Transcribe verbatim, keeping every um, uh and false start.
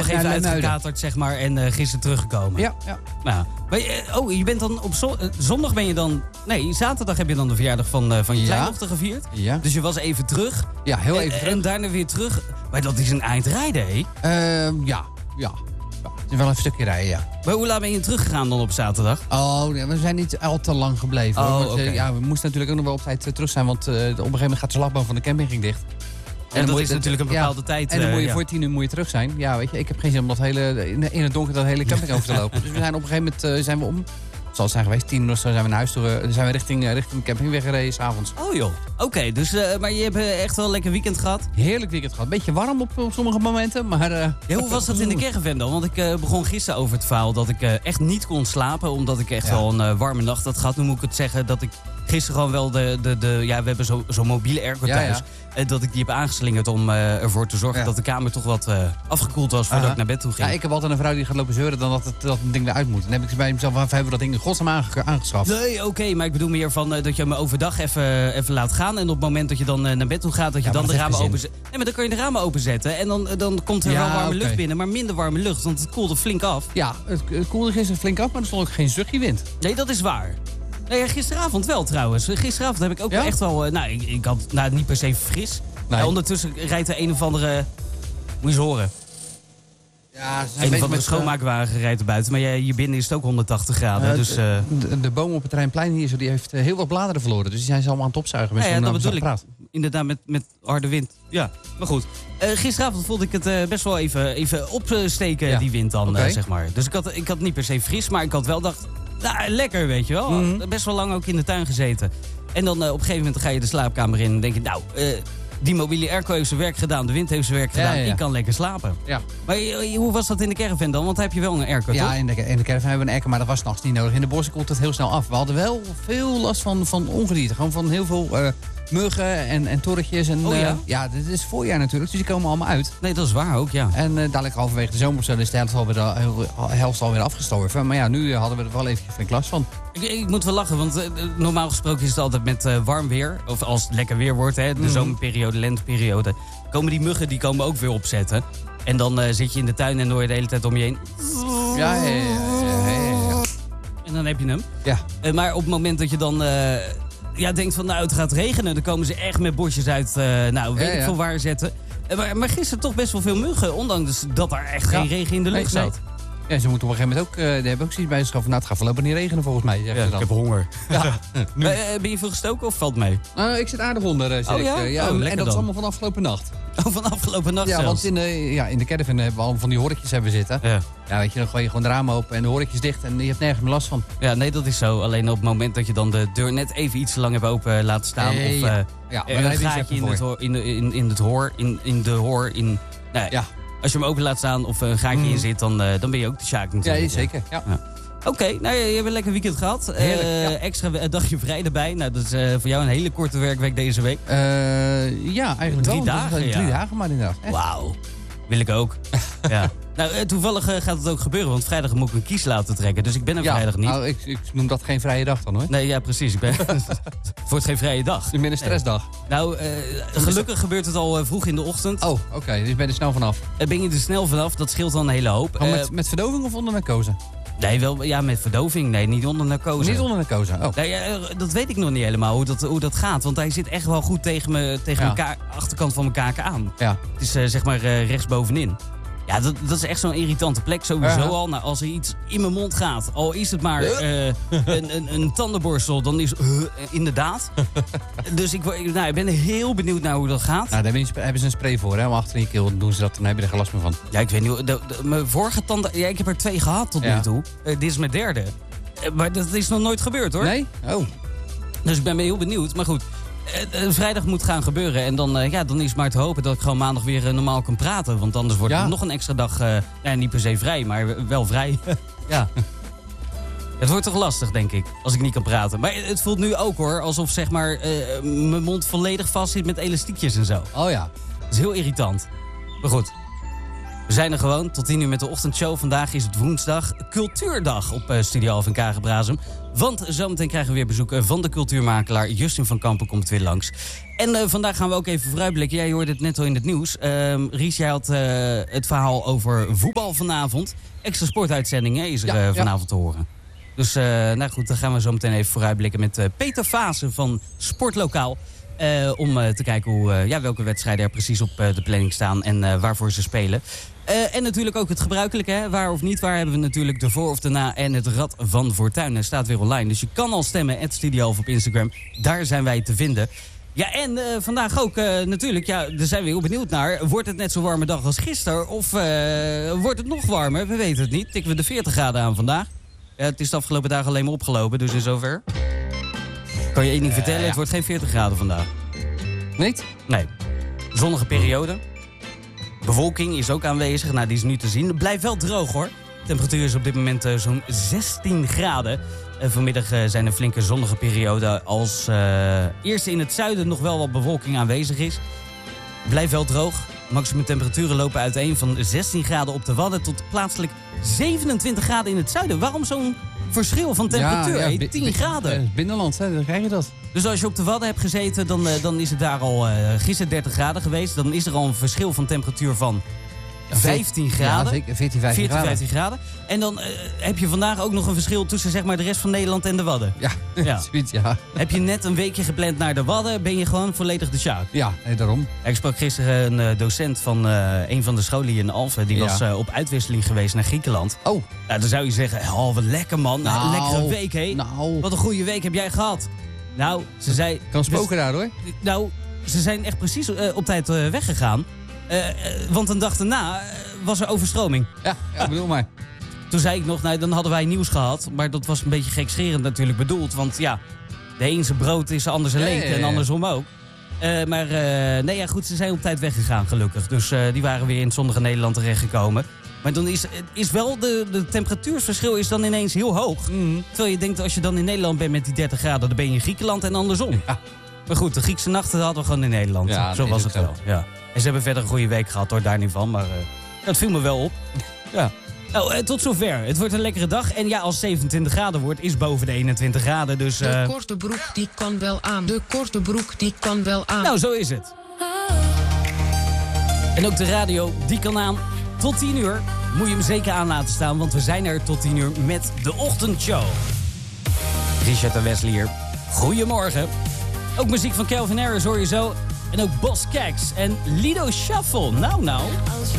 nog even uitgekaterd, zeg maar, en uh, gisteren teruggekomen. Ja, ja. Nou, maar, uh, oh, je bent dan op zo- uh, zondag ben je dan... Nee, zaterdag heb je dan de verjaardag van, uh, van je Ja. kleindochter gevierd. Ja. Dus je was even terug. Ja, heel even en, terug. En daarna weer terug. Maar dat is een eindrijden, hè? Uh, ja, ja. Ja, het is wel een stukje rijden, ja. Maar hoe laat ben je teruggegaan dan op zaterdag? Oh, nee, we zijn niet al te lang gebleven. Oh, hoor. Want, okay. uh, ja, we moesten natuurlijk ook nog wel op tijd uh, terug zijn, want uh, op een gegeven moment gaat de slagboom van de camping ging dicht. En, en dat is natuurlijk een bepaalde ja, tijd. En dan moet je uh, ja. voor tien uur moet je terug zijn. Ja, weet je, ik heb geen zin om dat hele, in, in het donker dat hele camping over te lopen. Dus we zijn op een gegeven moment uh, zijn we om, het zal het zijn geweest, tien uur of zo zijn we naar huis toe. Uh, zijn we richting, uh, richting de camping weggereden s'avonds. Oh joh, oké. Okay, dus, uh, maar je hebt uh, echt wel een lekker weekend gehad? Heerlijk weekend gehad. Beetje warm op, op sommige momenten, maar... Uh, ja, hoe was dat in de caravan dan? Want ik uh, begon gisteren over het verhaal dat ik uh, echt niet kon slapen. Omdat ik echt ja. wel een uh, warme nacht had gehad. Nu moet ik het zeggen dat ik gisteren gewoon wel de... de, de ja, we hebben zo'n zo mobiele airco thuis. Ja, ja. Uh, dat ik die heb aangeslingerd om uh, ervoor te zorgen ja. dat de kamer toch wat uh, afgekoeld was voordat uh-huh. ik naar bed toe ging. Ja, ik heb altijd een vrouw die gaat lopen zeuren dan dat, het, dat een ding eruit moet. Dan heb ik bij mezelf, waarvoor hebben we dat ding in godsnaam aangeschaft? Nee, oké, okay, maar ik bedoel meer van uh, dat je hem overdag even, even laat gaan. En op het moment dat je dan uh, naar bed toe gaat, dat je ja, dan de ramen openzet. Nee, maar dan kan je de ramen openzetten. En dan, dan komt er ja, wel warme okay. lucht binnen, maar minder warme lucht. Want het koelde flink af. Ja, het, het koelde gisteren flink af, maar er stond ook geen zuchtje wind. Nee, dat is waar. Nee, gisteravond wel trouwens. Gisteravond heb ik ook ja? echt wel... Uh, nou, ik, ik had nou, niet per se fris. Nee. Ja, ondertussen rijdt er een of andere... Moet je eens horen. Ja, een of andere schoonmaakwagen rijdt er buiten. Maar jij, hier binnen is het ook honderdtachtig graden. Uh, dus, uh... de, de boom op het Terreinplein hier zo, die heeft uh, heel wat bladeren verloren. Dus die zijn ze allemaal aan het opzuigen. Ja, ja, dat bedoel ik. Praat. Inderdaad, met, met harde wind. Ja, maar goed. Uh, gisteravond voelde ik het uh, best wel even, even opsteken, ja. die wind dan, okay. uh, zeg maar. Dus ik had, ik had niet per se fris, maar ik had wel dacht... Nou, lekker, weet je wel. Mm-hmm. Best wel lang ook in de tuin gezeten. En dan uh, op een gegeven moment ga je de slaapkamer in en denk je... Nou, uh, die mobiele airco heeft zijn werk gedaan, de wind heeft zijn werk gedaan. Ja, ja, ja. Ik kan lekker slapen. Ja. Maar uh, hoe was dat in de caravan dan? Want heb je wel een airco, ja, toch? Ja, in de, in de caravan hebben we een airco, maar dat was s'nachts niet nodig. In de bossen koelt het heel snel af. We hadden wel veel last van, van ongedierte. Gewoon van heel veel... Uh, muggen en, en torretjes. En, oh ja? Uh, ja, dit is voorjaar natuurlijk, dus die komen allemaal uit. Nee, dat is waar ook, ja. En uh, dadelijk halverwege de zomer is de helft alweer, de helft alweer afgestorven. Maar ja, nu uh, hadden we er wel even flink last van. Ik, ik moet wel lachen, want uh, normaal gesproken is het altijd met uh, warm weer. Of als het lekker weer wordt, hè, de mm-hmm. zomerperiode, lenteperiode. Komen die muggen, die komen ook weer opzetten. En dan uh, zit je in de tuin en hoor je de hele tijd om je heen. Ja, ja, ja, ja, ja, ja. En dan heb je hem. Ja. Uh, maar op het moment dat je dan... Uh, Ja, denkt van, nou, het gaat regenen. Dan komen ze echt met bosjes uit, uh, nou, weet ja, ik ja. veel waar zetten. Maar, maar gisteren toch best wel veel muggen. Ondanks dat er echt ja. geen regen in de lucht nee, zat. Nee. Ja, ze moeten op een gegeven moment ook, uh, die hebben ook zoiets bij zich af. Nou, het gaat voorlopig niet regenen volgens mij. Ja, ik heb honger. Ja. nu. Uh, ben je veel gestoken of valt mee? Uh, ik zit aardig onder, uh, oh, ja? ik. Uh, ja, oh, en dat is allemaal van afgelopen nacht. Oh, van afgelopen nacht Ja, zelfs. want in de, ja, in de caravan hebben we allemaal van die horretjes hebben zitten. Ja. Ja, weet je, dan gooi je gewoon de ramen open en de horretjes dicht en je hebt nergens meer last van. Ja, nee, dat is zo. Alleen op het moment dat je dan de deur net even iets te lang hebt open laten staan. Nee, of uh, ja, er een gaatje in, het hoor, in, de, in, in het hoor, in, in de hoor, in... Nou, ja. Als je hem open laat staan of een gaatje mm. in zit, dan, uh, dan ben je ook de sjaak natuurlijk. Ja, zeker. Ja. Ja. Oké, okay, nou, je hebt een lekker weekend gehad. Heerlijk, uh, ja. Extra een dagje vrij erbij. Nou, dat is uh, voor jou een hele korte werkweek deze week. Uh, ja, eigenlijk drie wel. dagen. Drie ja. dagen maar inderdaad. Wauw. Wil ik ook. Ja. Nou, uh, toevallig uh, gaat het ook gebeuren, want vrijdag moet ik een kies laten trekken. Dus ik ben er ja, vrijdag niet. Nou, ik, ik noem dat geen vrije dag dan, hoor. Nee, ja, precies. Ik ben... Het wordt geen vrije dag. Je bent een stressdag. Nee. Nou, uh, gelukkig gebeurt het al uh, vroeg in de ochtend. Oh, oké. Okay. Dus ben je er snel vanaf. Uh, ben je er snel vanaf. Dat scheelt dan een hele hoop. Uh, met, uh, met verdoving of onder narcose? Nee, wel, ja, met verdoving. Nee, niet onder narcose. Niet onder narcose, oh. Nee, uh, dat weet ik nog niet helemaal, hoe dat, hoe dat gaat. Want hij zit echt wel goed tegen, me, tegen ja. mijn ka- achterkant van mijn kaken aan. Ja. Het is uh, zeg maar uh, rechtsbovenin. Ja, dat, dat is echt zo'n irritante plek sowieso uh-huh. al. Nou, als er iets in mijn mond gaat, al is het maar uh, een, een, een tandenborstel, dan is uh, inderdaad. Dus ik, nou, ik ben heel benieuwd naar hoe dat gaat. Nou, daar hebben ze een spray voor, hè? Om achter in je keel doen ze dat, dan heb je er geen last meer van. Ja, ik weet niet. De, de, mijn vorige tanden, ja, ik heb er twee gehad tot ja. nu toe. Uh, dit is mijn derde. Uh, maar dat is nog nooit gebeurd, hoor. Nee? Oh. Dus ik ben heel benieuwd. Maar goed. Uh, vrijdag moet gaan gebeuren. En dan, uh, ja, dan is maar te hopen dat ik gewoon maandag weer uh, normaal kan praten. Want anders wordt ja. het nog een extra dag, uh, nee, niet per se vrij, maar wel vrij. Ja. Het wordt toch lastig, denk ik, als ik niet kan praten. Maar het voelt nu ook, hoor, alsof zeg maar uh, mijn mond volledig vast zit met elastiekjes en zo. Oh ja. Dat is heel irritant. Maar goed. We zijn er gewoon, tot tien uur met de ochtendshow. Vandaag is het woensdag, Cultuurdag op uh, Studio Alphen Kagenbrazem. Want zometeen krijgen we weer bezoek van de cultuurmakelaar. Justin van Kampen komt weer langs. En uh, vandaag gaan we ook even vooruitblikken. Jij hoorde het net al in het nieuws. Uh, Ries, jij had uh, het verhaal over voetbal vanavond. Extra sportuitzending hè, is er ja, uh, vanavond ja. te horen. Dus uh, nou goed, dan gaan we zo meteen even vooruitblikken met uh, Peter Vaassen van Sportlokaal. Uh, om uh, te kijken hoe, uh, ja, welke wedstrijden er precies op uh, de planning staan en uh, waarvoor ze spelen. Uh, en natuurlijk ook het gebruikelijke, hè? Waar of niet waar, hebben we natuurlijk de voor of de na en het Rad van Fortuin. Dat staat weer online, dus je kan al stemmen, at Studio Alphen op Instagram. Daar zijn wij te vinden. Ja, en uh, vandaag ook uh, natuurlijk, ja, daar zijn we heel benieuwd naar. Wordt het net zo'n warme dag als gisteren of uh, wordt het nog warmer? We weten het niet. Tikken we de veertig graden aan vandaag? Ja, het is de afgelopen dagen alleen maar opgelopen, dus in zover. Kan je één ding uh, vertellen, ja. Het wordt geen veertig graden vandaag. Niet? Nee. Zonnige periode. Bewolking is ook aanwezig, nou die is nu te zien. Het blijft wel droog hoor. De temperatuur is op dit moment uh, zo'n zestien graden. Uh, vanmiddag uh, zijn er flinke zonnige perioden als uh, eerst in het zuiden nog wel wat bewolking aanwezig is. Blijft wel droog. Maximum temperaturen lopen uiteen van zestien graden op de Wadden tot plaatselijk zevenentwintig graden in het zuiden. Waarom zo'n verschil van temperatuur? Ja, ja, hey, tien graden. Binnenland, hè, dan krijg je dat. Dus als je op de Wadden hebt gezeten, dan, uh, dan is het daar al uh, gisteren dertig graden geweest. Dan is er al een verschil van temperatuur van vijftien graden. Ja, veertien, vijftien graden. vijftien graden. En dan uh, heb je vandaag ook nog een verschil tussen zeg maar, de rest van Nederland en de Wadden. Ja, ja. Zoiets, ja. Heb je net een weekje gepland naar de Wadden, ben je gewoon volledig de sjaak. Ja, nee, daarom. Ik sprak gisteren een uh, docent van uh, een van de scholen hier in Alphen. Die ja. was uh, op uitwisseling geweest naar Griekenland. Oh. Nou, dan zou je zeggen, oh wat lekker man. Nou, nou, lekkere week hé. Nou. Wat een goede week heb jij gehad. Nou, ze zei... Kan spoken dus, daar hoor. Nou, ze zijn echt precies uh, op tijd uh, weggegaan. Uh, uh, want een dag daarna uh, was er overstroming. Ja, ja, bedoel maar. Toen zei ik nog, nou, dan hadden wij nieuws gehad. Maar dat was een beetje gekscherend natuurlijk bedoeld. Want ja, de een zijn brood is de ander zijn leed. Ja, ja, ja. En andersom ook. Uh, maar uh, nee, ja, goed, ze zijn op tijd weggegaan gelukkig. Dus uh, die waren weer in het zonnige Nederland terechtgekomen. Maar dan is, is wel de, de temperatuursverschil is dan ineens heel hoog. Mm. Terwijl je denkt, als je dan in Nederland bent met die dertig graden... dan ben je in Griekenland en andersom. Ja. Maar goed, de Griekse nachten hadden we gewoon in Nederland. Ja, zo was het wel. Ja. En ze hebben verder een goede week gehad, hoor, daar niet van. Maar uh, dat viel me wel op. Ja. Nou, uh, tot zover. Het wordt een lekkere dag. En ja, als zevenentwintig graden wordt, is boven de eenentwintig graden. Dus, uh... de korte broek, die kan wel aan. De korte broek, die kan wel aan. Nou, zo is het. En ook de radio, die kan aan. Tot tien uur moet je hem zeker aan laten staan. Want we zijn er tot tien uur met de ochtendshow. Richard en Wesley hier. Goedemorgen. Ook muziek van Calvin Harris hoor je zo. En ook Boss Cax en Lido Shuffle. Nou, nou.